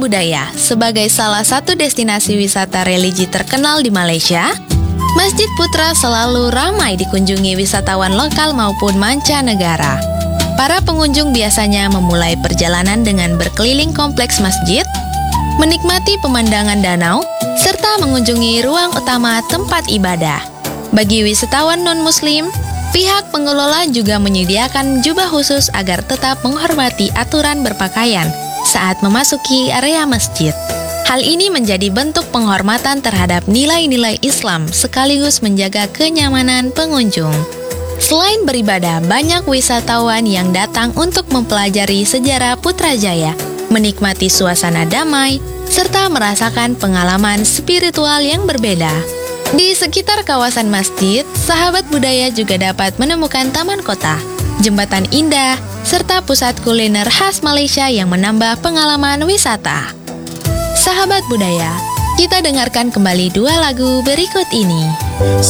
budaya sebagai salah satu destinasi wisata religi terkenal di Malaysia, Masjid Putra selalu ramai dikunjungi wisatawan lokal maupun mancanegara. Para pengunjung biasanya memulai perjalanan dengan berkeliling kompleks masjid, menikmati pemandangan danau, serta mengunjungi ruang utama tempat ibadah. Bagi wisatawan non-muslim, pihak pengelola juga menyediakan jubah khusus agar tetap menghormati aturan berpakaian saat memasuki area masjid. Hal ini menjadi bentuk penghormatan terhadap nilai-nilai Islam sekaligus menjaga kenyamanan pengunjung. Selain beribadah, banyak wisatawan yang datang untuk mempelajari sejarah Putrajaya, menikmati suasana damai, serta merasakan pengalaman spiritual yang berbeda. Di sekitar kawasan masjid, sahabat budaya juga dapat menemukan taman kota, jembatan indah, serta pusat kuliner khas Malaysia yang menambah pengalaman wisata. Sahabat budaya, kita dengarkan kembali dua lagu berikut ini.